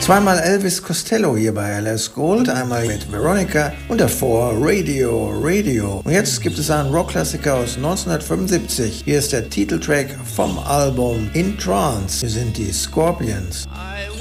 Zweimal Elvis Costello hier bei Alice Gold, einmal mit Veronica und davor Radio, Radio. Und jetzt gibt es einen Rockklassiker aus 1975. Hier ist der Titeltrack vom Album In Trance. Wir sind die Scorpions.